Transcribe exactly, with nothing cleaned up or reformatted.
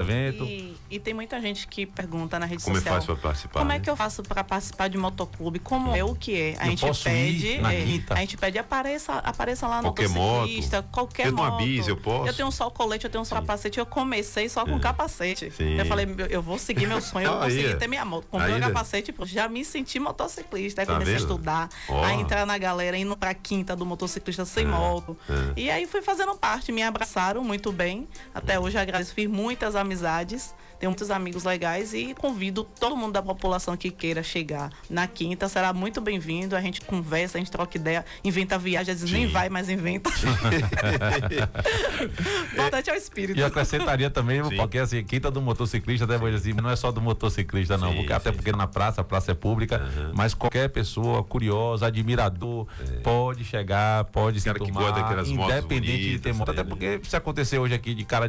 evento. E, e tem muita gente que pergunta na rede Como social. Como é que faz para participar? Como né? é que eu faço para participar de motoclube? Como é o que é? A Eu gente posso pede, ir na é, quinta? a gente pede apareça, apareça lá no Qualquer motociclista, moto. qualquer Eu tenho moto. uma bis, eu posso? Eu tenho só o colete, eu tenho só o capacete. Eu comecei só com É. capacete. Sim. Eu falei, eu- eu vou seguir meu sonho, eu Aí, consegui é. ter minha moto. Comprei o Ainda? capacete, pô, já me senti motociclista. Aí Tá comecei vendo? a estudar, Ó. a entrar na galera, indo pra quinta do motociclista sem É, moto. é. E aí fui fazendo parte, me abraçaram muito bem. Até hoje agradeço, fiz muitas amizades, tenho muitos amigos legais e convido todo mundo da população que queira chegar na quinta, será muito bem-vindo. A gente conversa, a gente troca ideia, inventa viagem, às vezes nem Sim. vai, mas inventa. O importante é o espírito. E eu acrescentaria também, Sim. porque assim, quinta do motociclista, até vou dizer, não é só do motociclista, não, Sim, porque, até sim, porque na praça, a praça é pública, Uhum. mas qualquer pessoa curiosa, admirador, pode chegar, pode se Cara que enturmar, gosta daquelas motos independente de ter bonitas moto. Até também, porque se acontecer hoje aqui de cara